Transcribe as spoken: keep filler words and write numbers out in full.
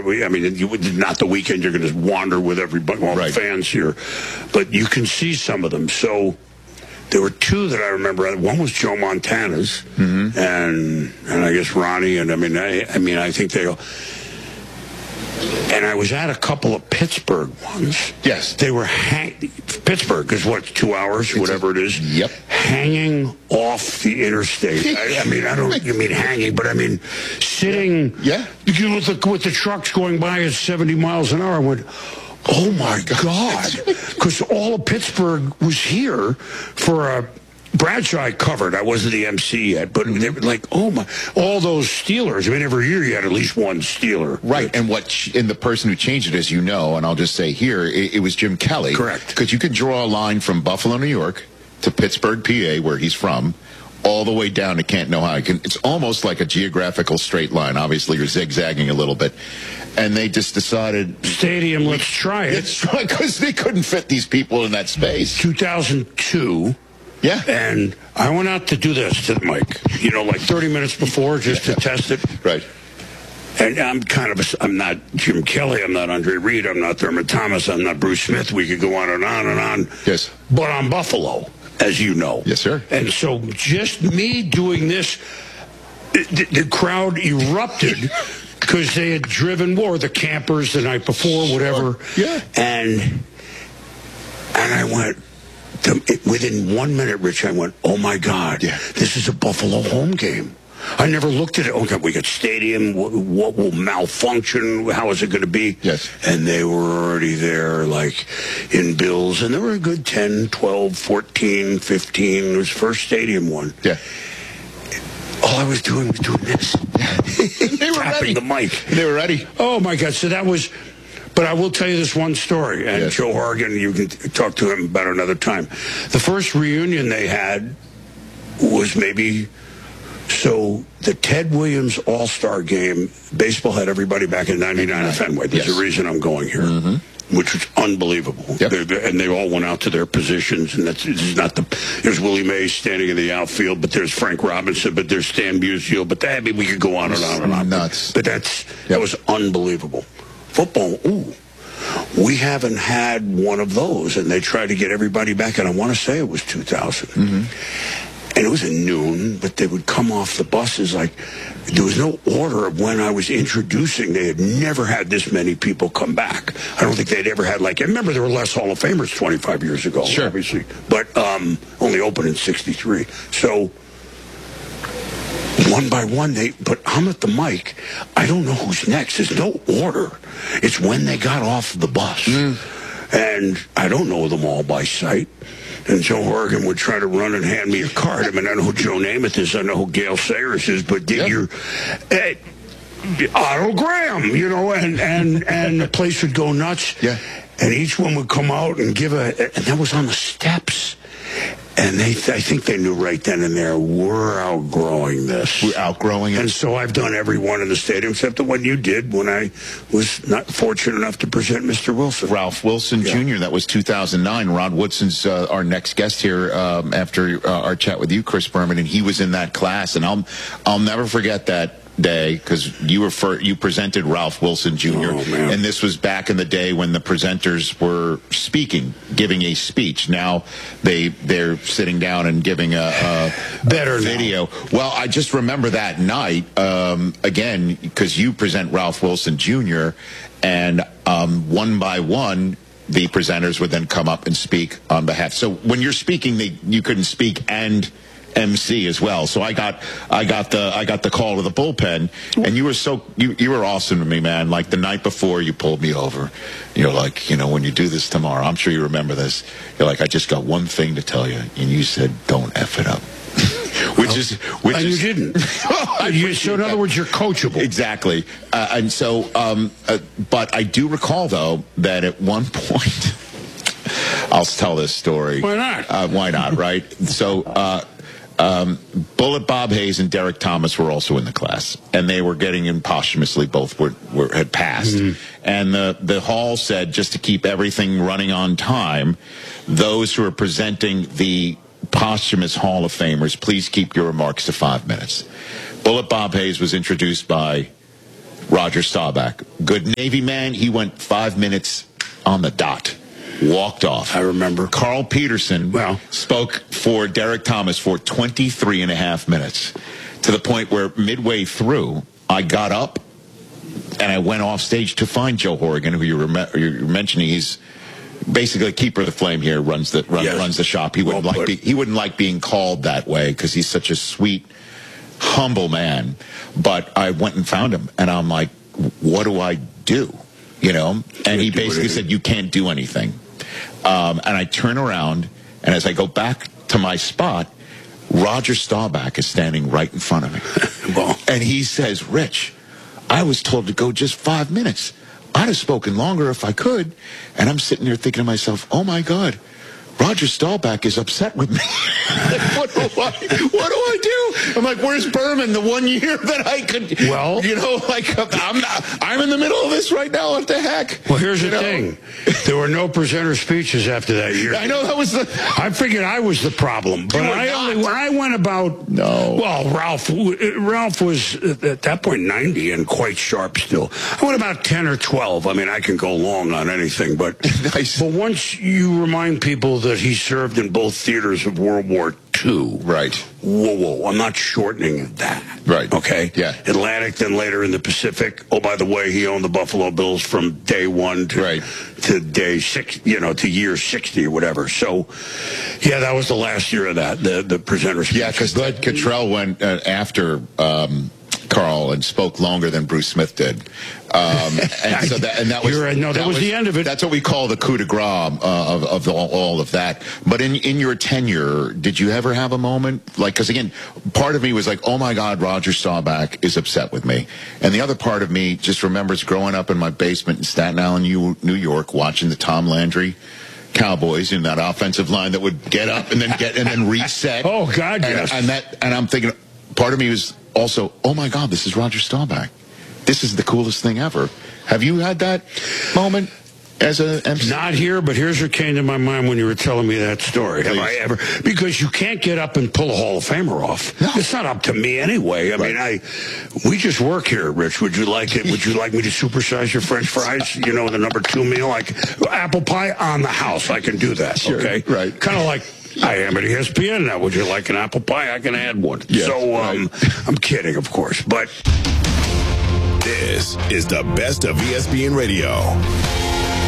I mean, you, not the weekend. You're going to wander with everybody, all Right. the fans here, but you can see some of them. So there were two that I remember. One was Joe Montana's, Mm-hmm. and and I guess Ronnie. And I mean, I, I mean, I think they all. And I was at a couple of Pittsburgh ones. Yes. They were hang- Pittsburgh is what, two hours, It's whatever a, it is. Yep. Hanging off the interstate. I, I mean, I don't you mean hanging, but I mean sitting. Yeah. You know, with the, with the trucks going by at seventy miles an hour. I went, oh my God. Because all of Pittsburgh was here for a Bradshaw I covered. I wasn't the M C yet, but they were like, oh my, all those Steelers. I mean, every year you had at least one Steeler. Right, and what ch- and the person who changed it, as you know, and I'll just say here, it, it was Jim Kelly. Correct. Because you can draw a line from Buffalo, New York, to Pittsburgh, P A, where he's from, all the way down to Canton, Ohio. Can, it's almost like a geographical straight line. Obviously, you're zigzagging a little bit. And they just decided... Stadium, let's try it. It's right, because they couldn't fit these people in that space. two thousand two. Yeah. And I went out to do this to the mic, you know, like thirty minutes before just Yeah. to test it. Right. And I'm kind of, a, I'm not Jim Kelly, I'm not Andre Reed, I'm not Thurman Thomas, I'm not Bruce Smith. We could go on and on and on. Yes. But I'm Buffalo, as you know. Yes, sir. And so just me doing this, the, the crowd erupted because they had driven more, the campers the night before, whatever. Yeah. And, and I went, the, within one minute, Rich, I went, oh my God, Yeah. this is a Buffalo home game. I never looked at it. Okay, we got stadium. What, what will malfunction? How is it going to be? Yes. And they were already there, like, in bills. And there were a good ten, twelve, fourteen, fifteen. It was first stadium one. Yeah. All I was doing was doing this. They were Tapping ready. the mic. They were ready. Oh, my God. So that was... But I will tell you this one story, and Yes. Joe Horgan, you can talk to him about it another time. The first reunion they had was maybe... So the Ted Williams All-Star Game, baseball had everybody back in ninety-nine at Fenway. There's Yes. a reason I'm going here, mm-hmm. which was unbelievable. Yep. They- they- and they all went out to their positions, and that's this is not the. There's Willie Mays standing in the outfield, but there's Frank Robinson, but there's Stan Musial, but that, I mean, we could go on and on and on. Nuts. But that's Yep. that was unbelievable. Football, ooh. We haven't had one of those, and they tried to get everybody back, and I want to say it was two thousand. Mm-hmm. And it was at noon, but they would come off the buses like there was no order of when I was introducing. They had never had this many people come back. I don't think they'd ever had like. I remember there were less Hall of Famers twenty-five years ago, Sure. obviously, but um, only opened in sixty-three. So one by one, they. But I'm at the mic. I don't know who's next. There's no order. It's when they got off the bus, mm. and I don't know them all by sight. And Joe Horgan would try to run and hand me a card. I mean, I know who Joe Namath is. I know who Gail Sayers is. But did Yeah. your uh, Otto Graham, you know, and, and, and the place would go nuts. Yeah. And each one would come out and give a, and that was on the steps. And they, I think they knew right then and there, we're outgrowing this. We're outgrowing it. And so I've done every one in the stadium except the one you did when I was not fortunate enough to present Mister Wilson. Ralph Wilson Yeah. Junior That was two thousand nine. Rod Woodson's uh, our next guest here um, after uh, our chat with you, Chris Berman, and he was in that class. And I'll I'll never forget that day because you were for, you presented Ralph Wilson Junior Oh, man. And this was back in the day when the presenters were speaking, giving a speech. Now they they're sitting down and giving a, a Better a now. video. Well, I just remember that night um, again because you present Ralph Wilson Junior and um, one by one, the presenters would then come up and speak on behalf. So when you're speaking, they, you couldn't speak and M C as well. So I got I got the I got the call to the bullpen, and you were so you you were awesome to me, man. Like the night before, you pulled me over. You're like, you know, when you do this tomorrow, I'm sure you remember this. You're like, I just got one thing to tell you, and you said, don't F it up. Which is, which And is, you didn't. I You- so in appreciate other that. words, you're coachable. Exactly. Uh, and so, um, uh, but I do recall, though, that at one point, I'll tell this story. Why not? Uh, why not, right? So, uh, um, Bullet Bob Hayes and Derek Thomas were also in the class, and they were getting in posthumously. Both were, were had passed. Mm-hmm. And the, the hall said, just to keep everything running on time, those who are presenting the posthumous Hall of Famers, please keep your remarks to five minutes. Bullet Bob Hayes was introduced by Roger Staubach, good Navy man. He went five minutes on the dot. Walked off. I remember. Carl Peterson well, spoke for Derek Thomas for twenty-three and a half minutes, to the point where midway through, I got up and I went off stage to find Joe Horrigan, who you were you're mentioning. He's basically keeper of the flame here, runs the run, yes. runs the shop. He wouldn't well like be, he wouldn't like being called that way because he's such a sweet, humble man. But I went and found him, and I'm like, what do I do? You know? And he basically said, you can't do anything. Um, and I turn around, and as I go back to my spot, Roger Staubach is standing right in front of me. well, and he says, Rich, I was told to go just five minutes. I'd have spoken longer if I could. And I'm sitting there thinking to myself, oh, my God, Roger Staubach is upset with me. what, do I, what do I do? I'm like, where's Berman the one year that I could, well, you know, like, I'm not, I'm in the middle of this right now. What the heck? Well, here's you the know? thing. There were no presenter speeches after that year. I know that was the... I figured I was the problem. But I only, when I went about... No. Well, Ralph Ralph was, at that point, ninety and quite sharp still. I went about ten or twelve. I mean, I can go long on anything. But, nice. but once you remind people that he served in both theaters of World War Two. Right. Whoa, whoa. I'm not shortening that. Right. Okay? Yeah. Atlantic, then later in the Pacific. Oh, by the way, he owned the Buffalo Bills from day one to, right. to day six, you know, to year sixty or whatever. So, yeah, that was the last year of that, the, the presenter speech. Yeah, because Cottrell went uh, after um, Carl and spoke longer than Bruce Smith did. Um, and so that, and that was, right. No, that, that was, was the end of it. That's what we call the coup de grace uh, of, of all, all of that. But in, in your tenure, did you ever have a moment? Like, because again, part of me was like, oh my God, Roger Staubach is upset with me. And the other part of me just remembers growing up in my basement in Staten Island, New York, watching the Tom Landry Cowboys in that offensive line that would get up and then get and then reset. Oh God, and, yes. And that, and I'm thinking, part of me was also, oh my God, this is Roger Staubach. This is the coolest thing ever. Have you had that moment as a M C? Not here, but here's what came to my mind when you were telling me that story. Please. Have I ever? Because you can't get up and pull a Hall of Famer off. No. It's not up to me anyway. I right. mean, I we just work here, Rich. Would you like it? Would you like me to supersize your French fries? You know, the number two meal, like apple pie on the house. I can do that. Sure. Okay, right. Kind of like. I am at E S P N now. Would you like an apple pie? I can add one. Yes, so um, right. I'm kidding, of course, but this is the best of E S P N Radio.